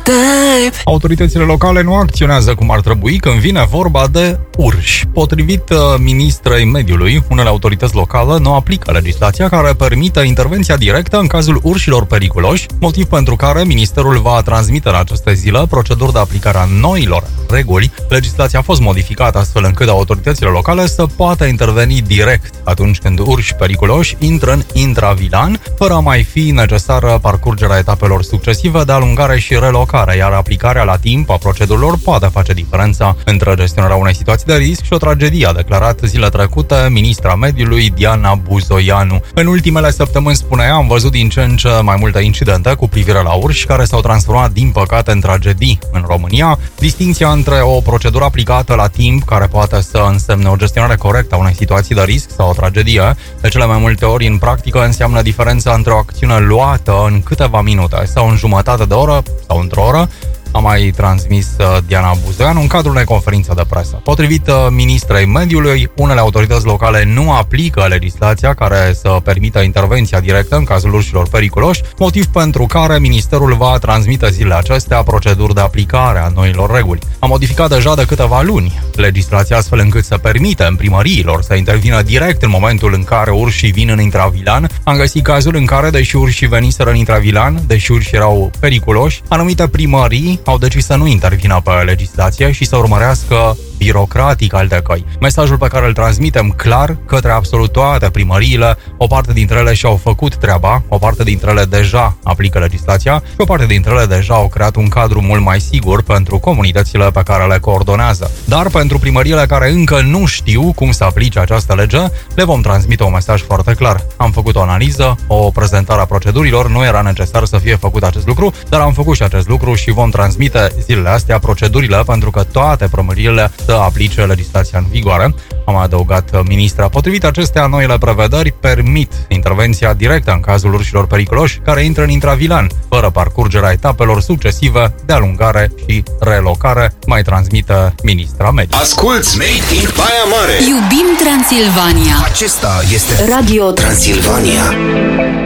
Autoritățile locale nu acționează cum ar trebui când vine vorba de urși. Potrivit ministrei mediului, unele autorități locale nu aplică legislația care permite intervenția directă în cazul urșilor periculoși, motiv pentru care ministerul va transmite în aceste zile proceduri de aplicare a noilor reguli. Legislația a fost modificată astfel încât autoritățile locale să poată interveni direct atunci când urși periculoși intră în intravilan, fără a mai fi necesară parcurgerea etapelor succesive de alungare și relocare, iar aplicarea la timp a procedurilor poate face diferența între gestionarea unei situații de risc și o tragedie, a declarat zilele trecute ministra mediului Diana Buzoianu. În ultimele săptămâni, spunea, am văzut din ce în ce mai multe incidente cu privire la urși care s-au transformat, din păcate, în tragedii în România. Distinția între o procedură aplicată la timp, care poate să însemne o gestionare corectă a unei situații de risc sau o tragedie, de cele mai multe ori în practică înseamnă diferența între o acțiune luată în câteva minute sau în jumătate de oră sau într-o oră, a mai transmis Diana Buzoianu în cadrul unei conferințe de presă. Potrivit ministrei mediului, unele autorități locale nu aplică legislația care să permită intervenția directă în cazul urșilor periculoși, motiv pentru care ministerul va transmite zilele acestea proceduri de aplicare a noilor reguli. A modificat deja de câteva luni legislația astfel încât să permită primăriilor să intervină direct în momentul în care urșii vin în intravilan. Am găsit cazuri în care, deși urșii veniseră în intravilan, deși urșii erau periculoși, anumite primării au decis să nu intervină pe legislație și să urmărească birocratic alte căi. Mesajul pe care îl transmitem clar către absolut toate primăriile, o parte dintre ele și-au făcut treaba, o parte dintre ele deja aplică legislația și o parte dintre ele deja au creat un cadru mult mai sigur pentru comunitățile pe care le coordonează. Dar pentru primăriile care încă nu știu cum să aplice această lege, le vom transmite un mesaj foarte clar. Am făcut o analiză, o prezentare a procedurilor, nu era necesar să fie făcut acest lucru, dar am făcut și acest lucru și vom transmite zilele astea procedurile pentru că toate primăriile să aplice legislația în vigoare, a mai adăugat ministra. Potrivit acestea, noile prevederi permit intervenția directă în cazul urșilor periculoși care intră în intravilan, fără parcurgerea etapelor succesive de alungare și relocare, mai transmite ministra mediului. Asculți Made in Baia Mare! Iubim Transilvania! Acesta este Radio Transilvania.